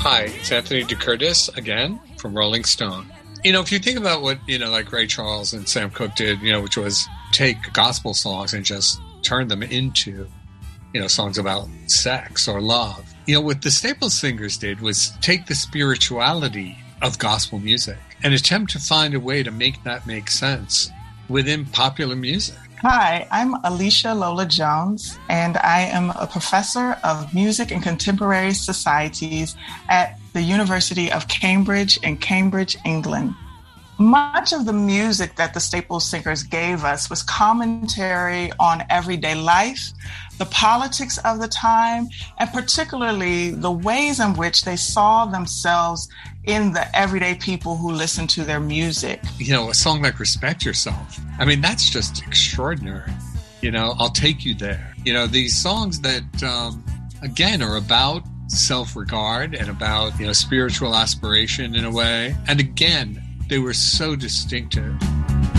Hi, it's Anthony DeCurtis again from Rolling Stone. If you think about what, like Ray Charles and Sam Cooke did, which was take gospel songs and just turn them into, songs about sex or love. What the Staples Singers did was take the spirituality of gospel music and attempt to find a way to make that make sense within popular music. Hi, I'm Alicia Lola Jones, and I am a professor of music and contemporary societies at the University of Cambridge in Cambridge, England. Much of the music that the Staples Singers gave us was commentary on everyday life, the politics of the time, and particularly the ways in which they saw themselves in the everyday people who listened to their music. A song like Respect Yourself, that's just extraordinary. I'll Take You There. These songs that, again, are about self-regard and about, spiritual aspiration in a way. And again, they were so distinctive.